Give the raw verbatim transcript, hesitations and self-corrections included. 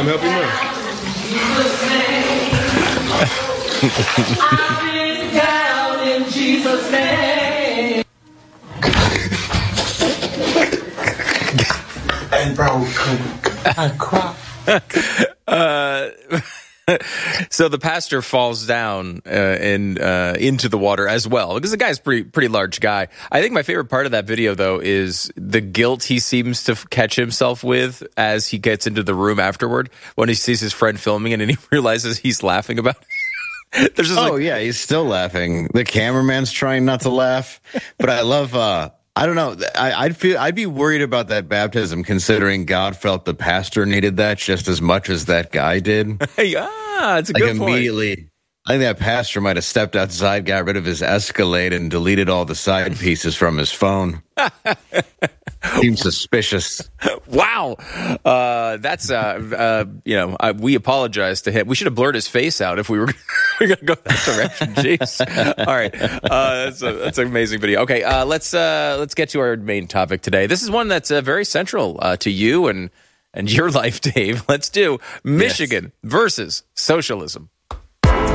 him, help him out. I've been down in Jesus' name. And bro, I cry. uh, so the pastor falls down uh, and uh, into the water as well, because the guy's pretty pretty large guy. I think my favorite part of that video, though, is the guilt he seems to catch himself with as he gets into the room afterward when he sees his friend filming it and he realizes he's laughing about it. There's just oh, like, yeah, he's still laughing. The cameraman's trying not to laugh. But I love, uh, I don't know, I, I'd feel I'd be worried about that baptism, considering God felt the pastor needed that just as much as that guy did. yeah, it's a like good point. Immediately, I think that pastor might have stepped outside, got rid of his Escalade, and deleted all the side pieces from his phone. Seems suspicious. Wow, uh, that's uh, uh, you know, I, we apologize to him. We should have blurred his face out if we were we going to go that direction. Jeez. All right, uh, that's a, that's an amazing video. Okay, uh, let's uh, let's get to our main topic today. This is one that's uh, very central uh, to you and and your life, Dave. Let's do Michigan yes. versus socialism.